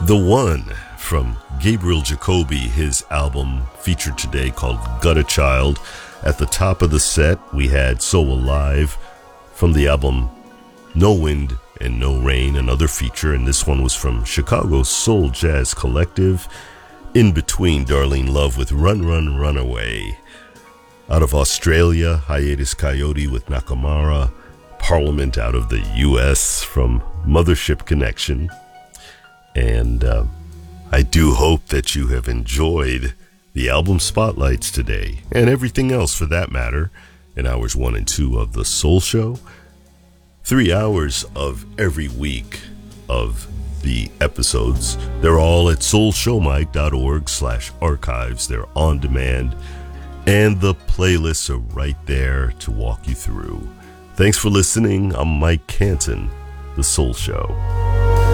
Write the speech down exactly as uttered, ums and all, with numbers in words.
The One from Gabriel Jacoby, his album featured today called Gutter Child. At the top of the set, we had So Alive from the album No Wind and No Rain, another feature, and this one was from Chicago's Soul Jazz Collective. In between, Darlene Love with Run Run Runaway. Out of Australia, Hiatus Coyote with Nakamura. Parliament out of the U S from Mothership Connection. And uh, I do hope that you have enjoyed the album spotlights today, and everything else for that matter, in hours one and two of the Soul Show. Three hours of every week of the episodes. They're all at soulshowmike.org slash archives. They're on demand, and the playlists are right there to walk you through. Thanks for listening. I'm Mike Canton, The Soul Show.